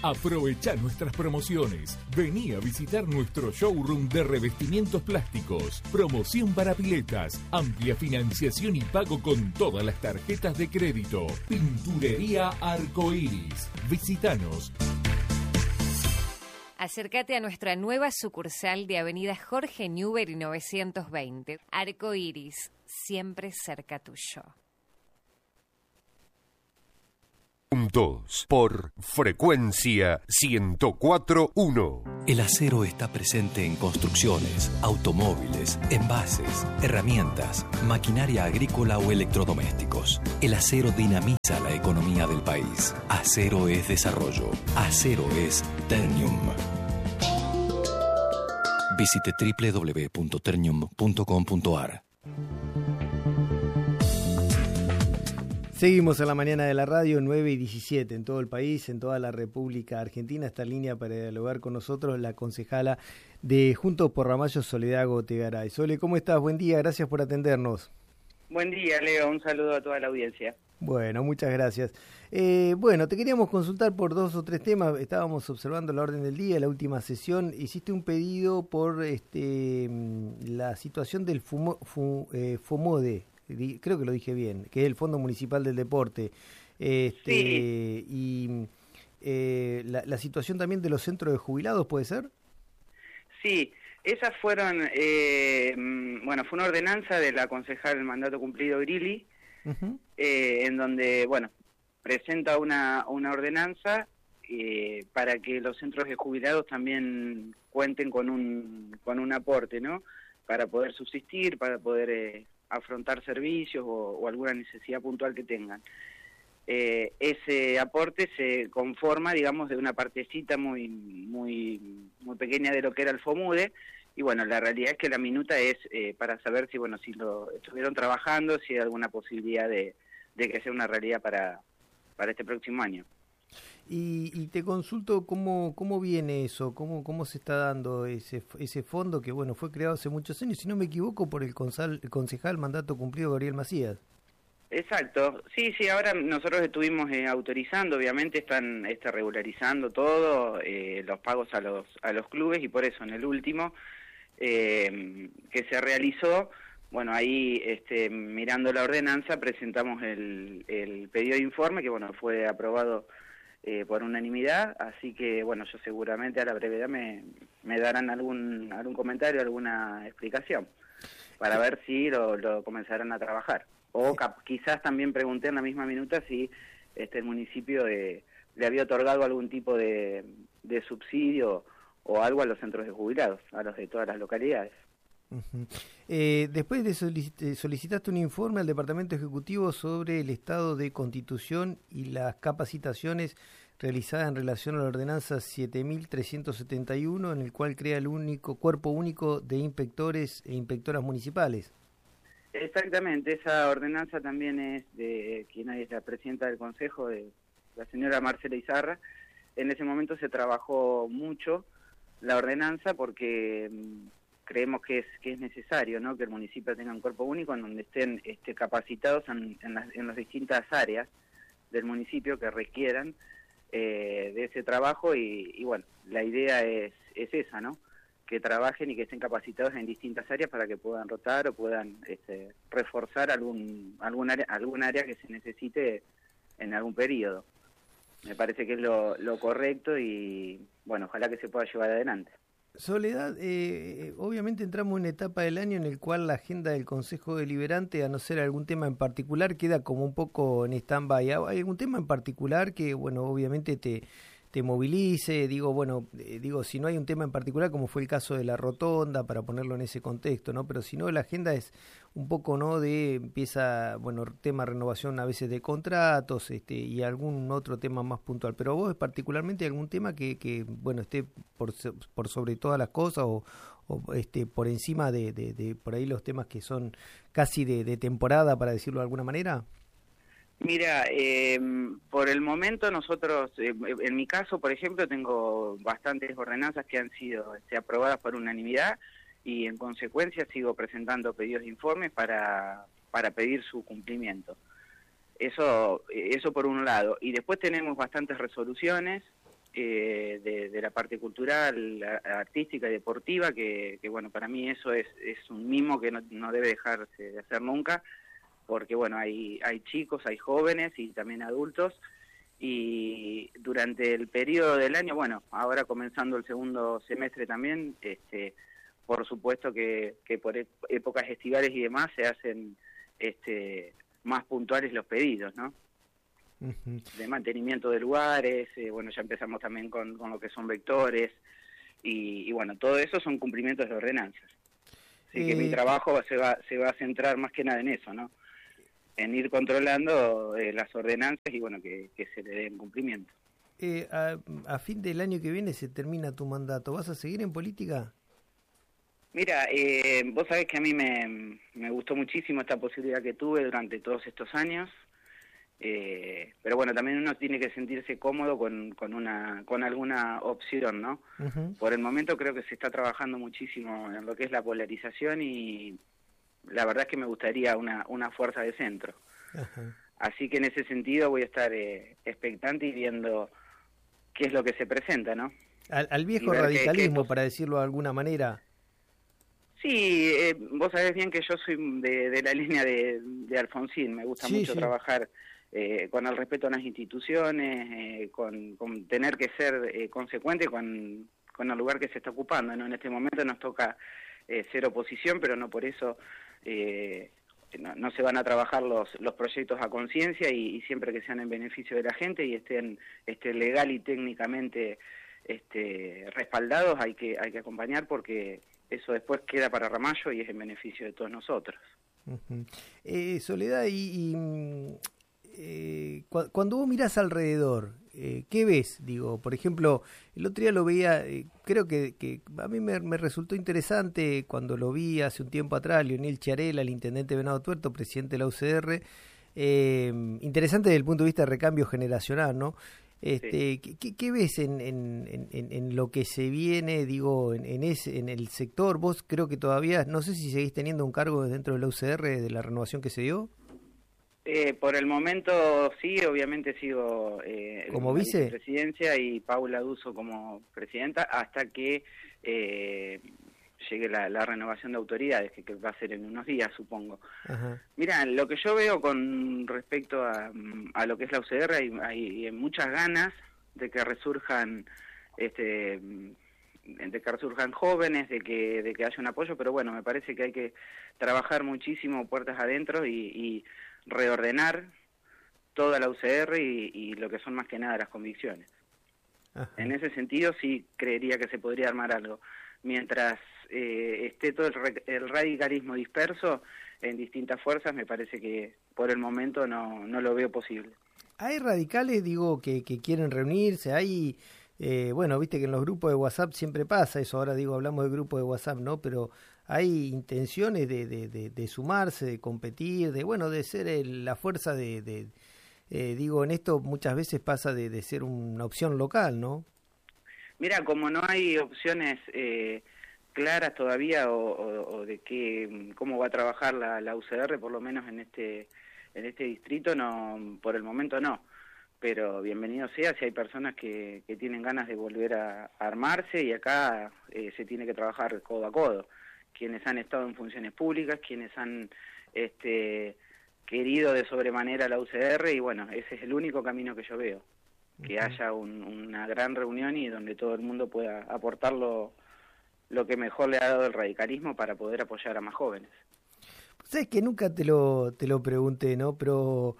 Aprovecha nuestras promociones. Vení a visitar nuestro showroom de revestimientos plásticos. Promoción para piletas. Amplia financiación y pago con todas las tarjetas de crédito. Pinturería Arcoiris. Visítanos. Acércate a nuestra nueva sucursal de Avenida Jorge Newbery 920. Arcoiris, siempre cerca tuyo. Juntos por Frecuencia 104.1. El acero está presente en construcciones, automóviles, envases, herramientas, maquinaria agrícola o electrodomésticos. El acero dinamiza la economía del país. Acero es desarrollo. Acero es Ternium. Visite www.ternium.com.ar. Seguimos en la mañana de la radio, 9:17 en todo el país, en toda la República Argentina. Esta línea para dialogar con nosotros la concejala de Juntos por Ramallo, Soledad Gotegaray. Sole, ¿cómo estás? Buen día, gracias por atendernos. Buen día, Leo, un saludo a toda la audiencia. Bueno, muchas gracias. Bueno, te queríamos consultar por 2 o 3 temas. Estábamos observando la orden del día, la última sesión. Hiciste un pedido por la situación del FOMODE. Creo que lo dije bien, que es el Fondo Municipal del Deporte. Sí. Y la situación también de los centros de jubilados, ¿puede ser? Sí, esas fueron, fue una ordenanza de la concejal del mandato cumplido Grilli, en donde, presenta una ordenanza para que los centros de jubilados también cuenten con un aporte, ¿no? Para poder subsistir, para poder afrontar servicios o alguna necesidad puntual que tengan. Ese aporte se conforma, digamos, de una partecita muy pequeña de lo que era el FOMUDE, y bueno, la realidad es que la minuta es para saber si lo estuvieron trabajando, si hay alguna posibilidad de que sea una realidad para este próximo año. Y te consulto cómo viene eso, cómo se está dando ese fondo que fue creado hace muchos años, si no me equivoco, por el concejal mandato cumplido Gabriel Macías. Exacto, sí, ahora nosotros estuvimos autorizando, obviamente están regularizando todo, los pagos a los clubes, y por eso en el último que se realizó, ahí mirando la ordenanza presentamos el pedido de informe que fue aprobado por unanimidad, así que yo seguramente a la brevedad me darán algún comentario, alguna explicación, para ver si lo comenzarán a trabajar. O quizás también pregunté en la misma minuta si el municipio le había otorgado algún tipo de subsidio o algo a los centros de jubilados, a los de todas las localidades. Uh-huh. Después de solicitaste un informe al Departamento Ejecutivo sobre el estado de constitución y las capacitaciones realizadas en relación a la ordenanza 7.371, en el cual crea el cuerpo único de inspectores e inspectoras municipales. Exactamente, esa ordenanza también es de quien es la presidenta del Consejo, de la señora Marcela Izarra. En ese momento se trabajó mucho la ordenanza porque creemos que es necesario, ¿no?, que el municipio tenga un cuerpo único en donde estén capacitados en las distintas áreas del municipio que requieran de ese trabajo y la idea es esa, ¿no?, que trabajen y que estén capacitados en distintas áreas para que puedan rotar o puedan reforzar algún área que se necesite en algún periodo. Me parece que es lo correcto y ojalá que se pueda llevar adelante. Soledad, obviamente entramos en una etapa del año en el cual la agenda del Consejo Deliberante, a no ser algún tema en particular, queda como un poco en stand-by. ¿Hay algún tema en particular que, obviamente te movilice? Digo, si no hay un tema en particular, como fue el caso de la rotonda, para ponerlo en ese contexto, ¿no? Pero si no, la agenda es un poco, ¿no?, empieza, tema renovación a veces de contratos, y algún otro tema más puntual. Pero vos, particularmente, algún tema que esté por sobre todas las cosas o por encima de por ahí los temas que son casi de temporada, para decirlo de alguna manera. Mira, por el momento nosotros, en mi caso, por ejemplo, tengo bastantes ordenanzas que han sido aprobadas por unanimidad y en consecuencia sigo presentando pedidos de informes para pedir su cumplimiento. Eso por un lado. Y después tenemos bastantes resoluciones de la parte cultural, artística y deportiva, que bueno, para mí eso es un mimo que no debe dejarse de hacer nunca, porque bueno, hay chicos, hay jóvenes y también adultos, y durante el periodo del año, bueno, ahora comenzando el segundo semestre también, por supuesto que por épocas estivales y demás se hacen más puntuales los pedidos, ¿no? Uh-huh. De mantenimiento de lugares, bueno, ya empezamos también con lo que son vectores, y bueno, todo eso son cumplimientos de ordenanzas. Así que mi trabajo se va a centrar más que nada en eso, ¿no? En ir controlando las ordenanzas y bueno, que se le den cumplimiento. A fin del año que viene se termina tu mandato. ¿Vas a seguir en política? Mira, vos sabés que a mí me gustó muchísimo esta posibilidad que tuve durante todos estos años, pero bueno, también uno tiene que sentirse cómodo con alguna opción, ¿no? Uh-huh. Por el momento creo que se está trabajando muchísimo en lo que es la polarización y la verdad es que me gustaría una fuerza de centro. Uh-huh. Así que en ese sentido voy a estar expectante y viendo qué es lo que se presenta, ¿no? Al viejo radicalismo, para decirlo de alguna manera. Sí, vos sabés bien que yo soy de la línea de Alfonsín, me gusta mucho trabajar con el respeto a las instituciones, con tener que ser consecuente con el lugar que se está ocupando, ¿no? En este momento nos toca ser oposición, pero no por eso no se van a trabajar los proyectos a conciencia y siempre que sean en beneficio de la gente y estén legal y técnicamente respaldados hay que acompañar, porque eso después queda para Ramallo y es en beneficio de todos nosotros. Uh-huh. Soledad, cuando vos mirás alrededor, ¿qué ves? Digo, por ejemplo, el otro día lo veía, creo que a mí me resultó interesante cuando lo vi hace un tiempo atrás, Leonel Chiarella, el intendente Venado Tuerto, presidente de la UCR, interesante desde el punto de vista de recambio generacional, ¿no? Sí. ¿Qué ves en lo que se viene, digo, en el sector? Vos creo que todavía, no sé si seguís teniendo un cargo dentro de la UCR de la renovación que se dio. Por el momento sí, obviamente sigo como vicepresidencia y Paula Duso como presidenta hasta que llegue la renovación de autoridades, que va a ser en unos días, supongo. Ajá. Mira, lo que yo veo con respecto a lo que es la UCR, hay muchas ganas de que resurjan jóvenes, de que haya un apoyo, pero bueno, me parece que hay que trabajar muchísimo puertas adentro y reordenar toda la UCR y lo que son más que nada las convicciones. Ajá. En ese sentido sí creería que se podría armar algo. Mientras esté todo el radicalismo disperso en distintas fuerzas, me parece que por el momento no lo veo posible. Hay radicales, digo, que quieren reunirse, hay... bueno, viste que en los grupos de WhatsApp siempre pasa eso, ahora digo, hablamos de grupos de WhatsApp, ¿no? Pero hay intenciones de sumarse, de competir, de ser la fuerza digo, en esto muchas veces pasa de ser una opción local, ¿no? Mira, como no hay opciones claras todavía o de cómo va a trabajar la UCR, por lo menos en este distrito, no, por el momento no. Pero bienvenido sea si hay personas que tienen ganas de volver a armarse, y acá se tiene que trabajar codo a codo. Quienes han estado en funciones públicas, quienes han querido de sobremanera la UCR, y bueno, ese es el único camino que yo veo. Que haya una gran reunión y donde todo el mundo pueda aportar lo que mejor le ha dado el radicalismo para poder apoyar a más jóvenes. Sabes que nunca te lo pregunté, ¿no? Pero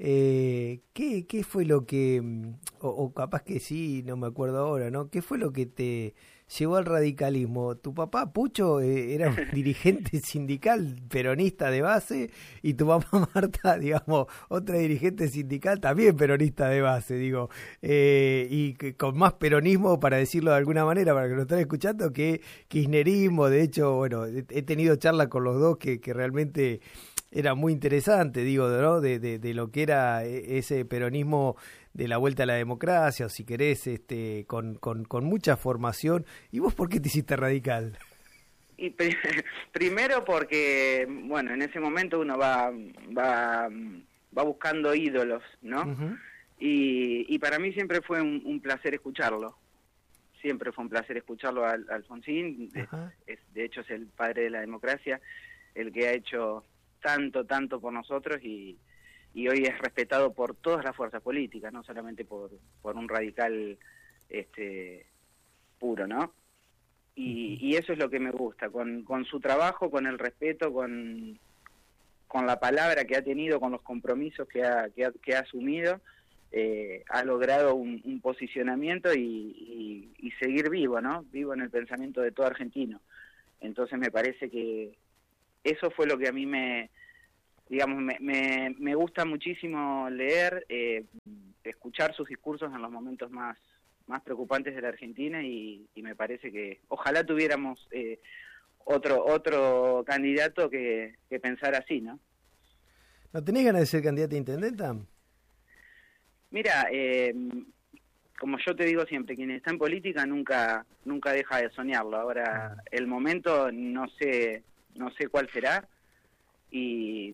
¿qué fue lo que, o capaz que sí, no me acuerdo ahora, ¿no? ¿Qué fue lo que te llevó al radicalismo? Tu papá, Pucho, era un dirigente sindical peronista de base, y tu mamá, Marta, digamos, otra dirigente sindical también peronista de base, digo, y con más peronismo, para decirlo de alguna manera, para que lo estén escuchando, que kirchnerismo. De hecho, bueno, he tenido charlas con los dos que realmente era muy interesante, digo, ¿no? De lo que era ese peronismo de la vuelta a la democracia, o si querés, con mucha formación. ¿Y vos por qué te hiciste radical? Y primero porque, bueno, en ese momento uno va buscando ídolos, ¿no? Uh-huh. y para mí siempre fue un placer escucharlo. Siempre fue un placer escucharlo a Alfonsín. De hecho es el padre de la democracia, el que ha hecho tanto por nosotros y hoy es respetado por todas las fuerzas políticas, no solamente por un radical puro, ¿no? Y eso es lo que me gusta, con su trabajo, con el respeto, con la palabra que ha tenido, con los compromisos que ha asumido, ha logrado un posicionamiento y seguir vivo, ¿no? Vivo en el pensamiento de todo argentino. Entonces me parece que eso fue lo que a mí me gusta muchísimo leer, escuchar sus discursos en los momentos más preocupantes de la Argentina y me parece que ojalá tuviéramos otro candidato que pensara así, ¿no? ¿No tenés ganas de ser candidata a intendenta? Mira, como yo te digo siempre, quien está en política nunca deja de soñarlo. Ahora, el momento no sé cuál será y